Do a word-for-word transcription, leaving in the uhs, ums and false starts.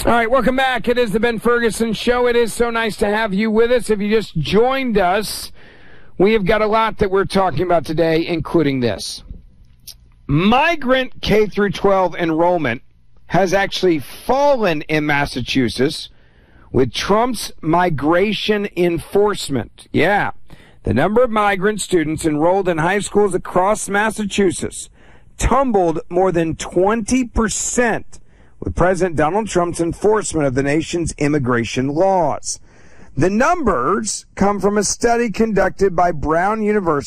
All right, welcome back. It is the Ben Ferguson Show. It is so nice to have you with us. If you just joined us, we have got a lot that we're talking about today, including this. Migrant K through twelve enrollment has actually fallen in Massachusetts with Trump's migration enforcement. Yeah, the number of migrant students enrolled in high schools across Massachusetts tumbled more than twenty percent with President Donald Trump's enforcement of the nation's immigration laws. The numbers come from a study conducted by Brown University